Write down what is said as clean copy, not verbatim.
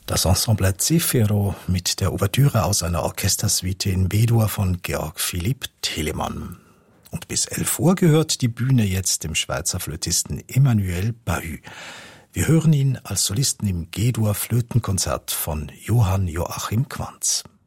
Das Ensemble Zefiro mit der Ouvertüre aus einer Orchestersuite in B-Dur von Georg Philipp Telemann. Und bis 11 Uhr gehört die Bühne jetzt dem Schweizer Flötisten Emmanuel Bahut. Wir hören ihn als Solisten im G-Dur Flötenkonzert von Johann Joachim Quantz.